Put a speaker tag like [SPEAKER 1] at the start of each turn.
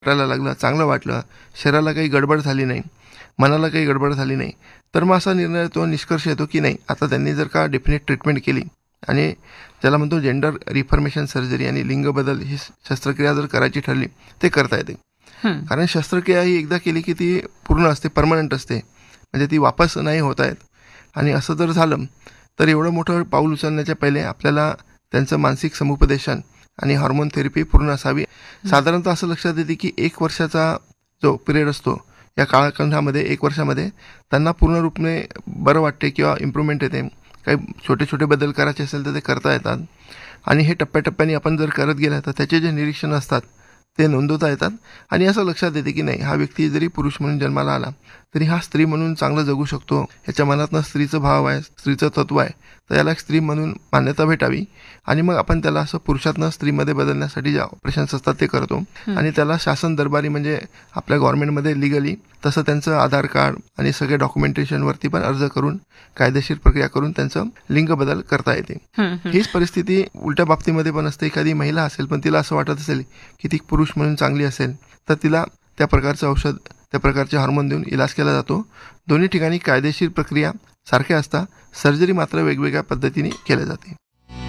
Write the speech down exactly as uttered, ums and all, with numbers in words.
[SPEAKER 1] वाटायला लागलं, चांगलं वाटलं, शरीराला काही गडबड झाली नाही, मनाला काही गडबड झाली नाही, तर मग असा निर्णय तो निष्कर्ष येतो की नाही, आता त्यांनी जर का डेफिनेट ट्रीटमेंट केली आणि ज्याला म्हणतो जेंडर रिफॉर्मेशन सर्जरी आणि लिंग बदल ही शस्त्रक्रिया जर करायची ठरली ते करता येते. कारण शस्त्रक्रिया ही एकदा केली की ती पूर्ण असते, परमनंट असते, म्हणजे ती वापस नाही होता येत. आणि असं जर झालं तर एवढं मोठं पाऊल उचलण्याच्या पहिले आपल्याला त्यांचं मानसिक समुपदेशन आणि हार्मोन थेरपी पूर्ण असावी. साधारणतः असं लक्षात येते की एक वर्षाचा जो पिरियड असतो या काळखंडामध्ये एक वर्षामध्ये त्यांना पूर्ण रूपने बरं वाटते किंवा इम्प्रूव्हमेंट येते. काही छोटे छोटे बदल करायचे असेल तर ते करता येतात आणि हे टप्प्याटप्प्याने आपण जर करत गेलं तर त्याचे जे निरीक्षण असतात ते नोंदवता येतात आणि असं लक्षात येते की नाही, हा व्यक्ती जरी पुरुष म्हणून जन्माला आला तरी हा स्त्री म्हणून चांगलं जगू शकतो, ह्याच्या मनातनं स्त्रीचं भाव आहे, स्त्रीचं तत्व आहे, तर याला एक स्त्री म्हणून मान्यता भेटावी आणि मग आपण त्याला असं पुरुषातनं स्त्रीमध्ये बदलण्यासाठी जे ऑपरेशन्स असतात ते करतो. आणि त्याला शासन दरबारी म्हणजे आपल्या गव्हर्नमेंटमध्ये लिगली तसं त्यांचं आधार कार्ड आणि सगळे डॉक्युमेंटेशनवरती पण अर्ज करून कायदेशीर प्रक्रिया करून त्यांचं लिंग बदल करता येते. हीच परिस्थिती उलट्या बाबतीमध्ये पण असते. एखादी महिला असेल पण तिला असं वाटत असेल की ती पुरुष म्हणून चांगली असेल तर तिला त्या प्रकारचं औषध, त्या प्रकारचे हार्मोन देऊन इलाज केला जातो. दोन्ही ठिकाणी कायदेशीर प्रक्रिया सारख्या असतात, सर्जरी मात्र वेगवेगळ्या पद्धतीने केल्या जाते.